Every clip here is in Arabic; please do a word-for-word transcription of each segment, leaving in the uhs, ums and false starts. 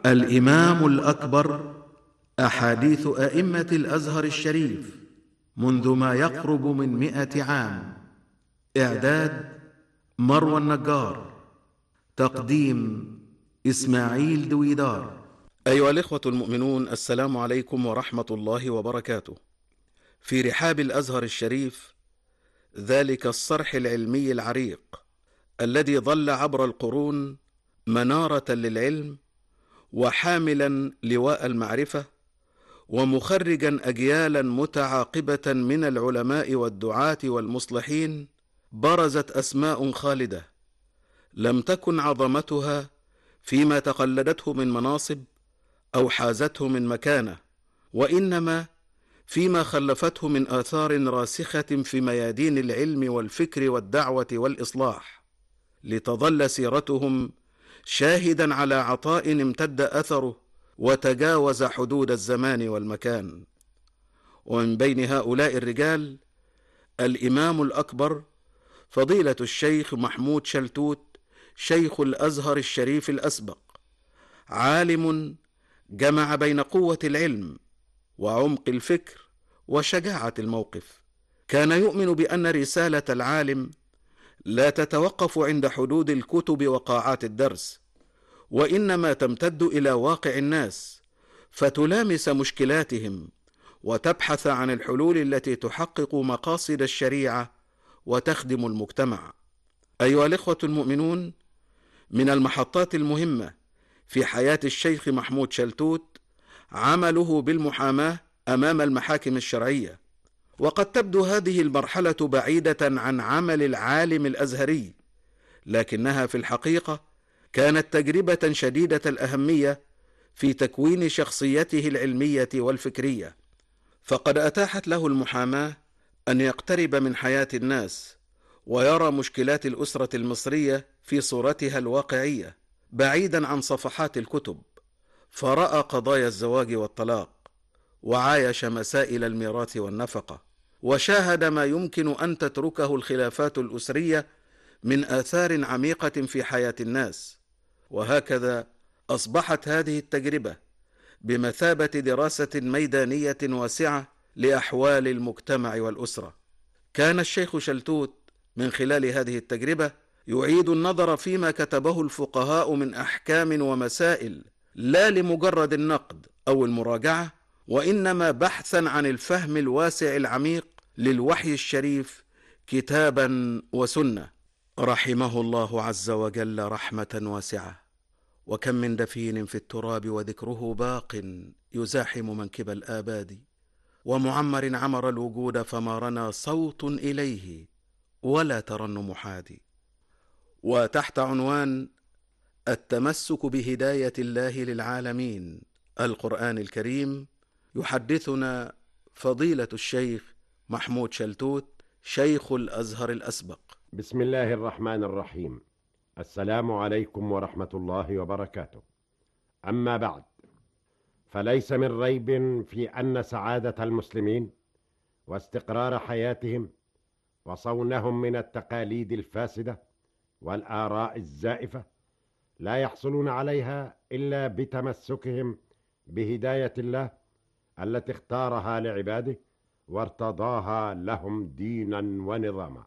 الإمام الأكبر، أحاديث أئمة الأزهر الشريف منذ ما يقرب من مئة عام. إعداد مروى النجار، تقديم إسماعيل دويدار. أيها الإخوة المؤمنون، السلام عليكم ورحمة الله وبركاته. في رحاب الأزهر الشريف، ذلك الصرح العلمي العريق الذي ظل عبر القرون منارة للعلم وحاملا لواء المعرفة ومخرجا أجيالا متعاقبة من العلماء والدعاة والمصلحين، برزت أسماء خالدة لم تكن عظمتها فيما تقلدته من مناصب أو حازته من مكانة، وإنما فيما خلفته من آثار راسخة في ميادين العلم والفكر والدعوة والإصلاح، لتظل سيرتهم شاهدا على عطاء امتد أثره وتجاوز حدود الزمان والمكان. ومن بين هؤلاء الرجال الإمام الأكبر فضيلة الشيخ محمود شلتوت، شيخ الأزهر الشريف الأسبق، عالم جمع بين قوة العلم وعمق الفكر وشجاعة الموقف. كان يؤمن بأن رسالة العالم لا تتوقف عند حدود الكتب وقاعات الدرس، وإنما تمتد إلى واقع الناس فتلامس مشكلاتهم وتبحث عن الحلول التي تحقق مقاصد الشريعة وتخدم المجتمع. أيها الإخوة المؤمنون، من المحطات المهمة في حياة الشيخ محمود شلتوت عمله بالمحاماة أمام المحاكم الشرعية، وقد تبدو هذه المرحلة بعيدة عن عمل العالم الأزهري، لكنها في الحقيقة كانت تجربة شديدة الأهمية في تكوين شخصيته العلمية والفكرية، فقد أتاحت له المحاماة أن يقترب من حياة الناس ويرى مشكلات الأسرة المصرية في صورتها الواقعية بعيدا عن صفحات الكتب، فرأى قضايا الزواج والطلاق، وعايش مسائل الميراث والنفقة، وشاهد ما يمكن أن تتركه الخلافات الأسرية من آثار عميقة في حياة الناس. وهكذا أصبحت هذه التجربة بمثابة دراسة ميدانية واسعة لأحوال المجتمع والأسرة. كان الشيخ شلتوت من خلال هذه التجربة يعيد النظر فيما كتبه الفقهاء من أحكام ومسائل، لا لمجرد النقد أو المراجعة، وإنما بحثا عن الفهم الواسع العميق للوحي الشريف كتابا وسنة. رحمه الله عز وجل رحمة واسعة، وكم من دفين في التراب وذكره باق يزاحم منكب الآباد، ومعمر عمر الوجود فما رنا صوت إليه ولا ترنم حادي. وتحت عنوان التمسك بهداية الله للعالمين القرآن الكريم، يحدثنا فضيلة الشيخ محمود شلتوت، شيخ الأزهر الأسبق. بسم الله الرحمن الرحيم. السلام عليكم ورحمة الله وبركاته. أما بعد، فليس من ريب في أن سعادة المسلمين واستقرار حياتهم وصونهم من التقاليد الفاسدة والآراء الزائفة لا يحصلون عليها إلا بتمسكهم بهداية الله التي اختارها لعباده وارتضاها لهم دينا ونظاما.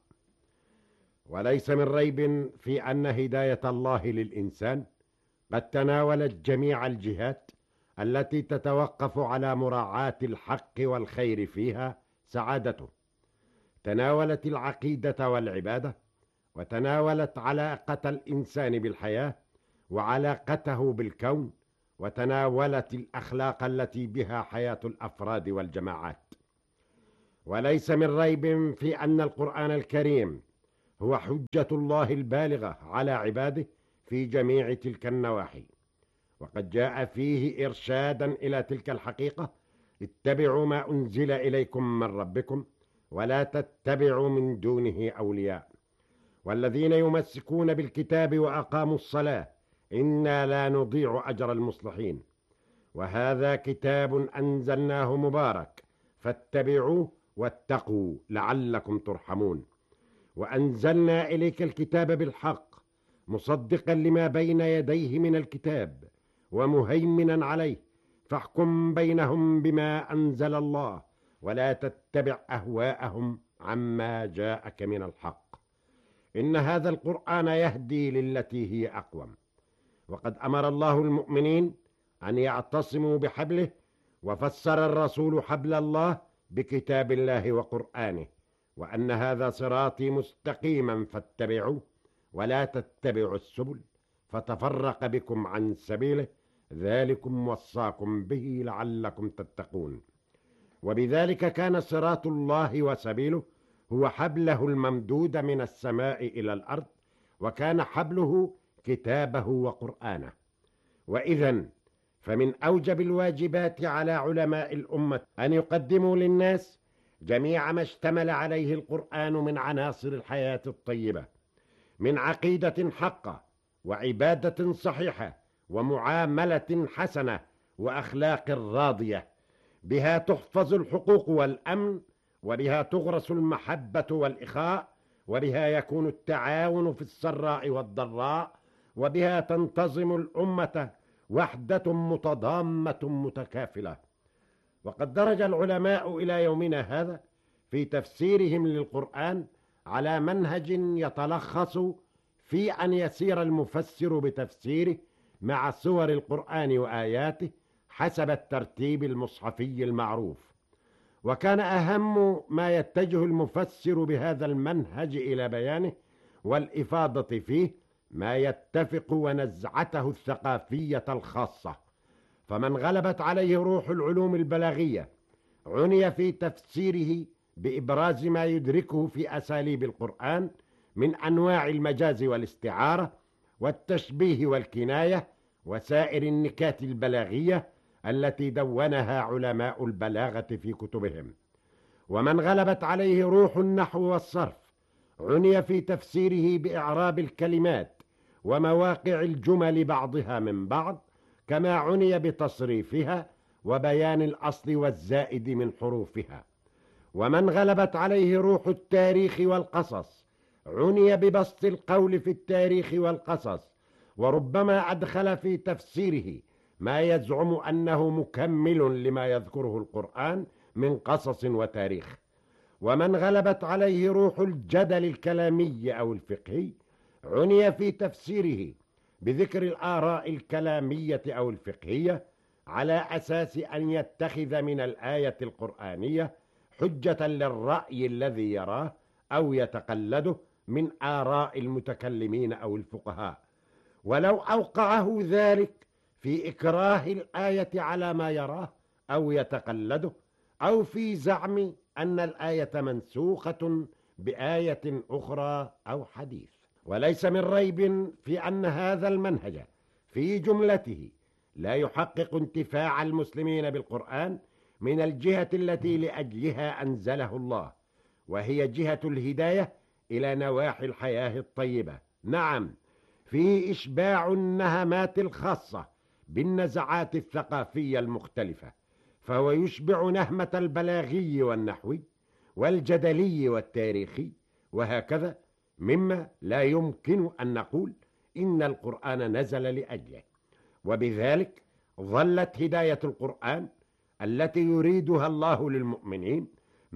وليس من ريب في أن هداية الله للإنسان قد تناولت جميع الجهات التي تتوقف على مراعاة الحق والخير فيها سعادته. تناولت العقيدة والعبادة، وتناولت علاقة الإنسان بالحياة وعلاقته بالكون، وتناولت الأخلاق التي بها حياة الأفراد والجماعات. وليس من ريب في أن القرآن الكريم هو حجة الله البالغة على عباده في جميع تلك النواحي، وقد جاء فيه إرشادا إلى تلك الحقيقة: اتبعوا ما أنزل إليكم من ربكم ولا تتبعوا من دونه أولياء والذين يمسكون بالكتاب وأقاموا الصلاة إنا لا نضيع أجر المصلحين، وهذا كتاب أنزلناه مبارك فاتبعوه واتقوا لعلكم ترحمون. وأنزلنا إليك الكتاب بالحق مصدقا لما بين يديه من الكتاب ومهيمنا عليه، فاحكم بينهم بما أنزل الله ولا تتبع أهواءهم عما جاءك من الحق، إن هذا القرآن يهدي للتي هي أقوم. وقد أمر الله المؤمنين أن يعتصموا بحبله، وفسر الرسول حبل الله بكتاب الله وقرآنه، وأن هذا صراطي مستقيما فاتبعوه ولا تتبعوا السبل فتفرق بكم عن سبيله، ذلكم وصاكم به لعلكم تتقون. وبذلك كان صراط الله وسبيله هو حبله الممدود من السماء إلى الأرض، وكان حبله كتابه وقرآنه. وإذن فمن أوجب الواجبات على علماء الأمة أن يقدموا للناس جميع ما اشتمل عليه القرآن من عناصر الحياة الطيبة، من عقيدة حقة وعبادة صحيحة ومعاملة حسنة وأخلاق راضية، بها تحفظ الحقوق والأمن، وبها تغرس المحبة والإخاء، وبها يكون التعاون في السراء والضراء، وبها تنتظم الأمة وحدة متضامة متكافلة. وقد درج العلماء إلى يومنا هذا في تفسيرهم للقرآن على منهج يتلخص في أن يسير المفسر بتفسيره مع سور القرآن وآياته حسب الترتيب المصحفي المعروف. وكان أهم ما يتجه المفسر بهذا المنهج إلى بيانه والإفاضة فيه ما يتفق ونزعته الثقافية الخاصة. فمن غلبت عليه روح العلوم البلاغية عني في تفسيره بإبراز ما يدركه في أساليب القرآن من أنواع المجاز والاستعارة والتشبيه والكناية وسائر النكات البلاغية التي دونها علماء البلاغة في كتبهم. ومن غلبت عليه روح النحو والصرف عني في تفسيره بإعراب الكلمات ومواقع الجمل بعضها من بعض، كما عني بتصريفها وبيان الأصل والزائد من حروفها. ومن غلبت عليه روح التاريخ والقصص عني ببسط القول في التاريخ والقصص، وربما أدخل في تفسيره ما يزعم أنه مكمل لما يذكره القرآن من قصص وتاريخ. ومن غلبت عليه روح الجدل الكلامي أو الفقهي عني في تفسيره بذكر الآراء الكلامية أو الفقهية على أساس أن يتخذ من الآية القرآنية حجة للرأي الذي يراه أو يتقلده من آراء المتكلمين أو الفقهاء، ولو أوقعه ذلك في إكراه الآية على ما يراه أو يتقلده، أو في زعم أن الآية منسوخة بآية أخرى أو حديث. وليس من ريب في أن هذا المنهج في جملته لا يحقق انتفاع المسلمين بالقرآن من الجهة التي لأجلها أنزله الله، وهي جهة الهداية إلى نواحي الحياة الطيبة. نعم، فيه إشباع النهمات الخاصة بالنزعات الثقافية المختلفة، فهو يشبع نهمة البلاغي والنحوي والجدلي والتاريخي وهكذا، مما لا يمكن أن نقول إن القرآن نزل لأجله. وبذلك ظلت هداية القرآن التي يريدها الله للمؤمنين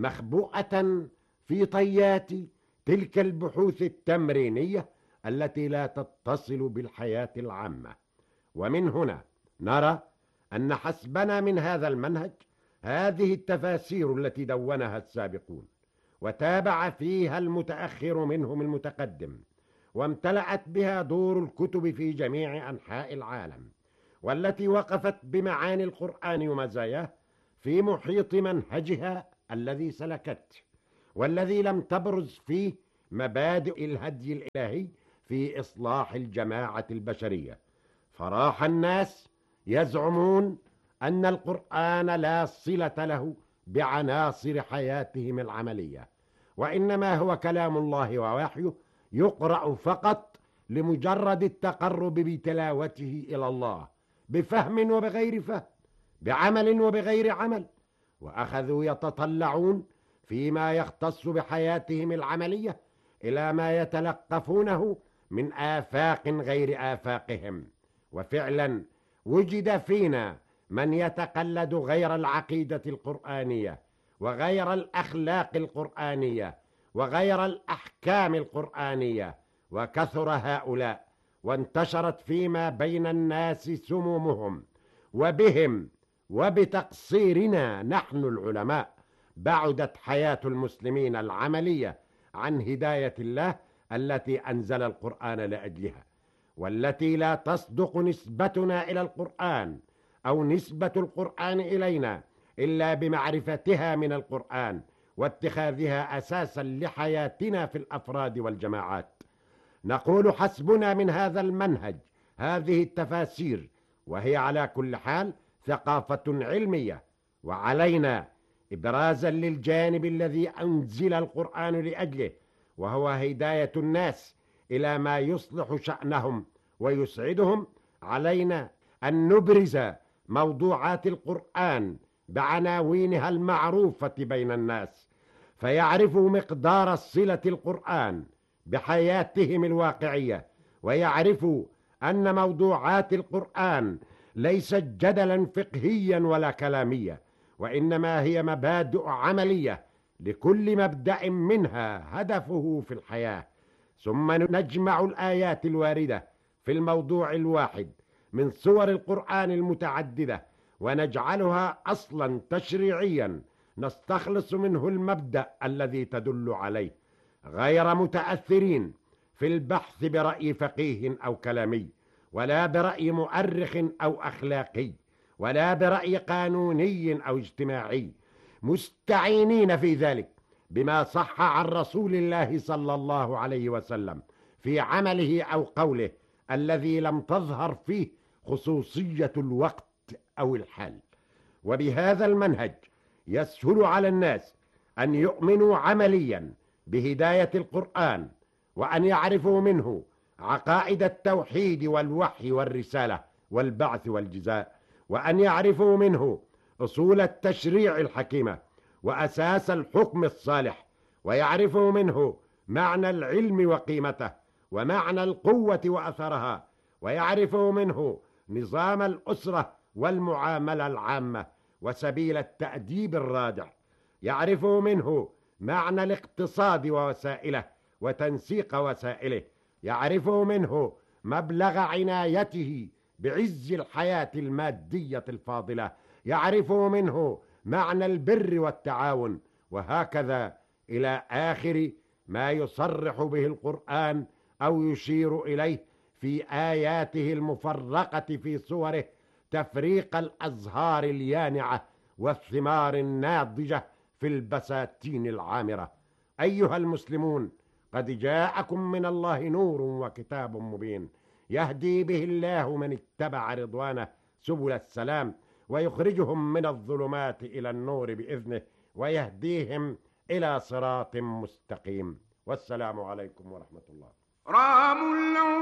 مخبوءة في طيات تلك البحوث التمرينية التي لا تتصل بالحياة العامة. ومن هنا نرى أن حسبنا من هذا المنهج هذه التفاسير التي دونها السابقون وتابع فيها المتأخر منهم المتقدم، وامتلأت بها دور الكتب في جميع أنحاء العالم، والتي وقفت بمعاني القرآن ومزاياه في محيط منهجها الذي سلكت، والذي لم تبرز فيه مبادئ الهدي الإلهي في إصلاح الجماعة البشرية. فراح الناس يزعمون أن القرآن لا صلة له بعناصر حياتهم العملية، وإنما هو كلام الله ووحيه يقرأ فقط لمجرد التقرب بتلاوته إلى الله، بفهم وبغير فهم، بعمل وبغير عمل. وأخذوا يتطلعون فيما يختص بحياتهم العملية إلى ما يتلقفونه من آفاق غير آفاقهم. وفعلا وجد فينا من يتقلد غير العقيدة القرآنية وغير الأخلاق القرآنية وغير الأحكام القرآنية، وكثر هؤلاء وانتشرت فيما بين الناس سمومهم، وبهم وبتقصيرنا نحن العلماء بعدت حياة المسلمين العملية عن هداية الله التي أنزل القرآن لأجلها، والتي لا تصدق نسبتنا إلى القرآن أو نسبة القرآن إلينا إلا بمعرفتها من القرآن واتخاذها أساسا لحياتنا في الأفراد والجماعات. نقول حسبنا من هذا المنهج هذه التفاسير، وهي على كل حال ثقافة علمية، وعلينا إبرازا للجانب الذي أنزل القرآن لأجله، وهو هداية الناس إلى ما يصلح شأنهم ويسعدهم. علينا أن نبرز موضوعات القرآن بعناوينها المعروفة بين الناس، فيعرفوا مقدار صلة القرآن بحياتهم الواقعية، ويعرفوا أن موضوعات القرآن ليست جدلا فقهيا ولا كلاميا، وإنما هي مبادئ عملية لكل مبدأ منها هدفه في الحياة. ثم نجمع الآيات الواردة في الموضوع الواحد من صور القرآن المتعددة ونجعلها أصلا تشريعيا نستخلص منه المبدأ الذي تدل عليه، غير متأثرين في البحث برأي فقيه أو كلامي، ولا برأي مؤرخ أو أخلاقي، ولا برأي قانوني أو اجتماعي، مستعينين في ذلك بما صح عن رسول الله صلى الله عليه وسلم في عمله أو قوله الذي لم تظهر فيه خصوصية الوقت أو الحال. وبهذا المنهج يسهل على الناس أن يؤمنوا عمليا بهداية القرآن، وأن يعرفوا منه عقائد التوحيد والوحي والرسالة والبعث والجزاء، وأن يعرفوا منه أصول التشريع الحكيمة وأساس الحكم الصالح، ويعرفوا منه معنى العلم وقيمته ومعنى القوة وأثرها، ويعرفوا منه نظام الأسرة والمعاملة العامة وسبيل التأديب الرادع، يعرفوا منه معنى الاقتصاد ووسائله وتنسيق وسائله، يعرفوا منه مبلغ عنايته بعز الحياة المادية الفاضلة، يعرفوا منه معنى البر والتعاون، وهكذا إلى آخر ما يصرح به القرآن أو يشير إليه في آياته المفرقة في صوره تفريق الأزهار اليانعة والثمار الناضجة في البساتين العامرة. أيها المسلمون، قد جاءكم من الله نور وكتاب مبين يهدي به الله من اتبع رضوانه سبل السلام، ويخرجهم من الظلمات إلى النور بإذنه، ويهديهم إلى صراط مستقيم. والسلام عليكم ورحمة الله. رام